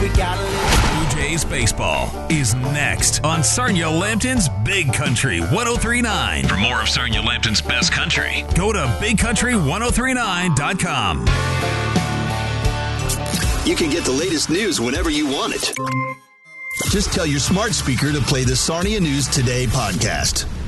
We gotta live. Blue Jays baseball is next on Sarnia Lambton's Big Country 1039. For more of Sarnia Lambton's best country, go to BigCountry1039.com. You can get the latest news whenever you want it. Just tell your smart speaker to play the Sarnia News Today podcast.